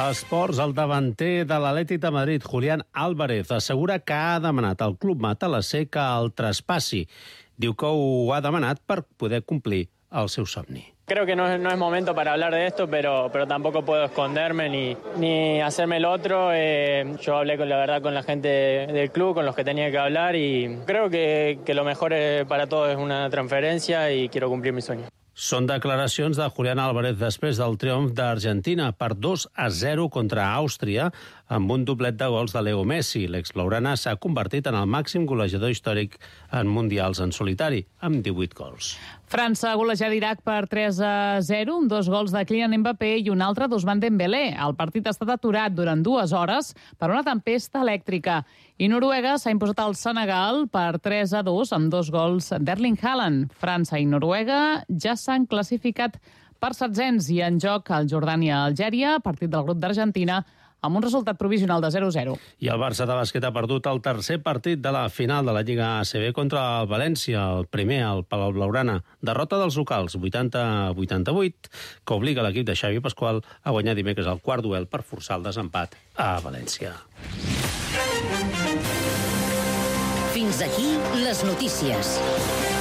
A esports, el davanter de l'Atlètic de Madrid, Julián Álvarez, assegura que ha demanat al club matalasser que el traspassi. Diu que ho ha demanat per poder complir el seu somni. Creo que no es momento para hablar de esto, pero tampoco puedo esconderme ni hacerme el otro. Yo hablé con la gente del club, con los que tenía que hablar, y creo que lo mejor para todos es una transferencia y quiero cumplir mi sueño. Són declaracions de Julián Álvarez després del triomf d'Argentina per 2-0 contra Àustria amb un doblet de gols de Leo Messi. L'ex-blaugrana s'ha convertit en el màxim golejador històric en mundials en solitari, amb 18 gols. França ha golejat Iraq per 3-0, amb 2 gols de Kylian Mbappé i un altre d'Ousmane Dembélé. El partit ha estat aturat durant 2 hores per una tempesta elèctrica. I Noruega s'ha imposat al Senegal per 3-2 amb 2 gols d'Erling Haaland. França i Noruega ja s'han classificat per setzents i en joc el Jordània-Algèria, partit del grup d'Argentina, amb un resultat provisional de 0-0. I el Barça de bàsquet ha perdut el tercer partit de la final de la Lliga ACB contra el València, el primer al Palau Blaugrana. Derrota dels locals, 80-88, que obliga l'equip de Xavi Pasqual a guanyar dimecres el quart duel per forçar el desempat a València. Fins aquí les notícies.